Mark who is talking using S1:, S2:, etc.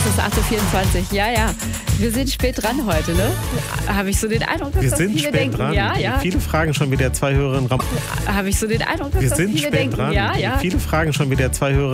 S1: ist 8:24 Uhr. Ja. Wir sind spät dran heute, ne? Habe ich so den Eindruck, dass
S2: Wir
S1: das
S2: sind
S1: viele
S2: spät
S1: denken.
S2: dran.
S1: Ja.
S2: Viele Fragen schon wieder 2 Hörerinnen.
S1: Habe ich so den Eindruck, dass
S2: Wir
S1: das
S2: sind
S1: viele
S2: spät
S1: denken.
S2: dran.
S1: Ja.
S2: Viele Fragen schon wieder 2 Hörerinnen.